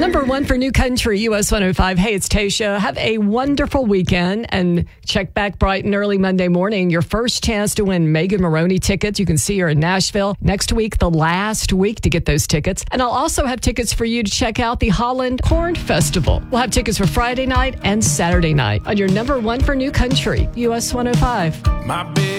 Number one for New Country, US 105. Hey, it's Tasha. Have a wonderful weekend and check back bright and early Monday morning. Your first chance to win Megan Maroney tickets. You can see her in Nashville next week, the last week to get those tickets. And I'll also have tickets for you to check out the Holland Corn Festival. We'll have tickets for Friday night and Saturday night on your number one for New Country, US 105.